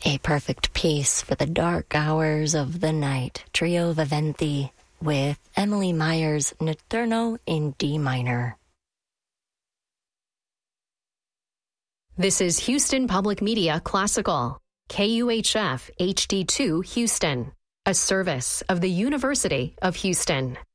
A perfect piece for the dark hours of the night. Trio Viventi with Emily Meyer's Notturno in D minor. This is Houston Public Media Classical, KUHF HD2 Houston, a service of the University of Houston.